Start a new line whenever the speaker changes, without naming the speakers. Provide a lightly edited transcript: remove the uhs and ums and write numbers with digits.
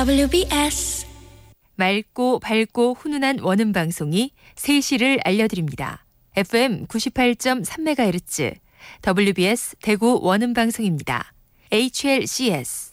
WBS
맑고 밝고 훈훈한 원음 방송이 3시를 알려드립니다. FM 98.3MHz WBS 대구 원음 방송입니다. HLCS